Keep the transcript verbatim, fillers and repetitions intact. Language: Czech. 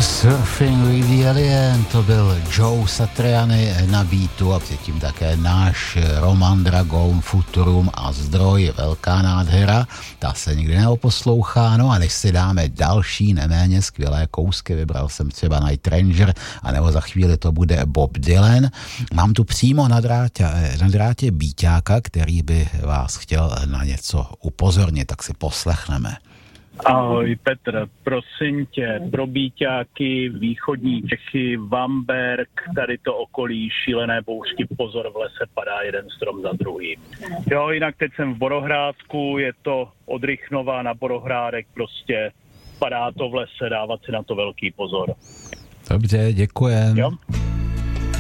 Surfing with the Alien, to byl Joe Satriani na beatu a předtím také náš Roman Dragon, Futurum a Zdroj, velká nádhera, ta se nikdy neoposlouchá. No a než si dáme další neméně skvělé kousky, vybral jsem třeba Night Ranger, anebo za chvíli to bude Bob Dylan. Mám tu přímo na drátě, na drátě býťáka, který by vás chtěl na něco upozornit, tak si poslechneme. Ahoj Petr, prosím tě, pro býťáky, východní Čechy, Vamberk, tady to okolí, šílené bouřky, pozor, v lese padá jeden strom za druhým. Jo, jinak teď jsem v Borohrádku, je to od Rychnova na Borohrádek, prostě padá to v lese, dávat si na to velký pozor. Dobře, děkujem. Jo.